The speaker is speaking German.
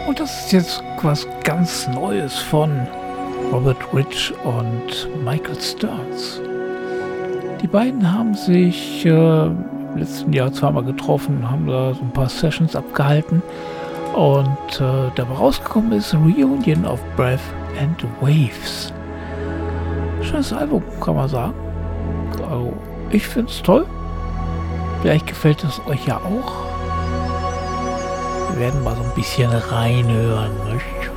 Und das ist jetzt was ganz Neues von Robert Rich und Michael Stearns. Die beiden haben sich im letzten Jahr zweimal getroffen, haben da so ein paar Sessions abgehalten und dabei rausgekommen ist Reunion of Breath and Waves. Schönes Album, kann man sagen. Also, ich finde es toll. Vielleicht gefällt es euch ja auch. Wir werden mal so ein bisschen reinhören, nicht?